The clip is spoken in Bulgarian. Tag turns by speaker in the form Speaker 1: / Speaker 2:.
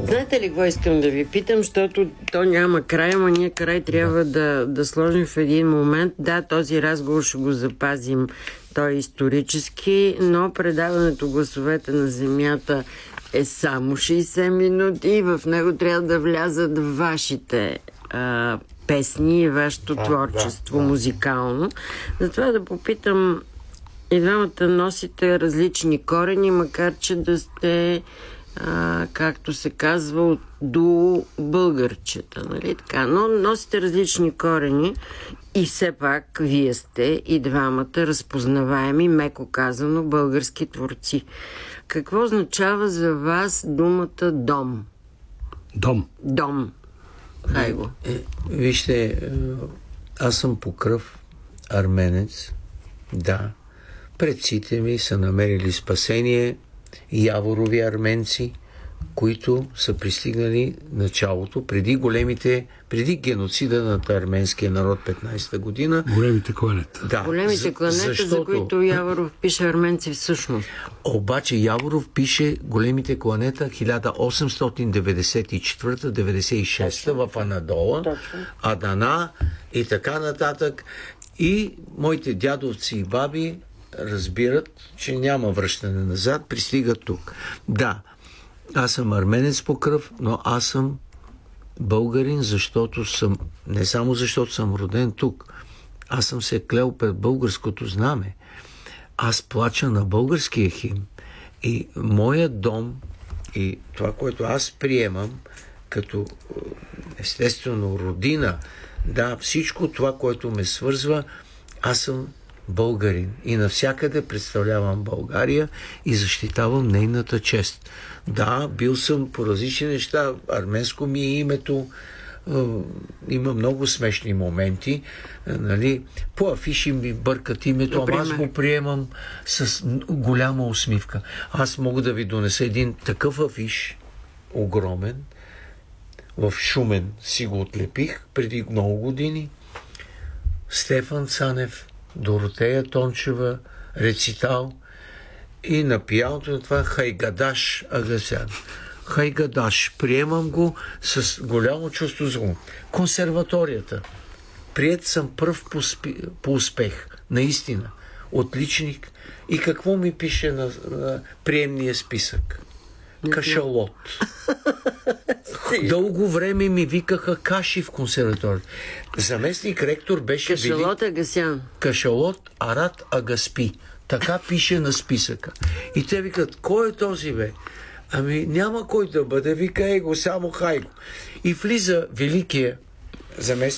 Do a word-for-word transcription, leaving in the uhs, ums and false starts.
Speaker 1: Знаете ли какво искам да ви питам, защото то няма край, ама ние край трябва да, да сложим в един момент. Да, този разговор ще го запазим, той е исторически, но предаването Гласовете на Земята е само шейсет минути и в него трябва да влязат вашите а, песни и вашето а, творчество да, да. музикално. Затова да попитам, и двамата носите различни корени, макар че да сте, а, както се казва, от до българчета, нали така? Но носите различни корени и все пак вие сте и двамата разпознаваеми, меко казано, български творци. Какво означава за вас думата дом?
Speaker 2: Дом.
Speaker 1: Дом. Хай го.
Speaker 3: Е, вижте, аз съм по кръв арменец. Да. Предците ми са намерили спасение, яворови арменци, които са пристигнали началото, преди големите, преди геноцида над арменския народ петнайсета година.
Speaker 2: Големите кланета.
Speaker 1: Да, големите кланета, защото... за които Яворов пише арменци всъщност.
Speaker 3: Обаче Яворов пише големите кланета хиляда осемстотин деветдесет и четвърта деветдесет и шеста в Анадола, Точно. Адана и така нататък. И моите дядовци и баби разбират, че няма връщане назад, пристигат тук. Да, аз съм арменец по кръв, но аз съм българин, защото съм, не само защото съм роден тук, аз съм се клел пред българското знаме. Аз плача на българския химн. И моят дом и това, което аз приемам като естествено родина, да, всичко това, което ме свързва, аз съм българин и навсякъде представлявам България и защитавам нейната чест. Да, бил съм по различни неща, арменско ми е името, е, има много смешни моменти, е, нали? По афиши ми бъркат името, ама аз го приемам с голяма усмивка. Аз мога да ви донеса един такъв афиш, огромен, в Шумен си го отлепих преди много години. Стефан Цанев, Доротея Тончева, рецитал и на пианото на това Хайгадаш Агасян. Хайгадаш, приемам го с голямо чувство за ум. Консерваторията. Приет съм пръв по, спи... по успех. Наистина. Отличник. И какво ми пише на, на приемния списък? Кашалот. Дълго време ми викаха Каши в консерваторията. Заместник ректор беше
Speaker 1: Кашалот Агасян.
Speaker 3: Кашалот Арат Агаспи. Така пише на списъка. И те викат, кой е този бе? Ами няма кой да бъде, вика его, само хай го. И влиза великия заместник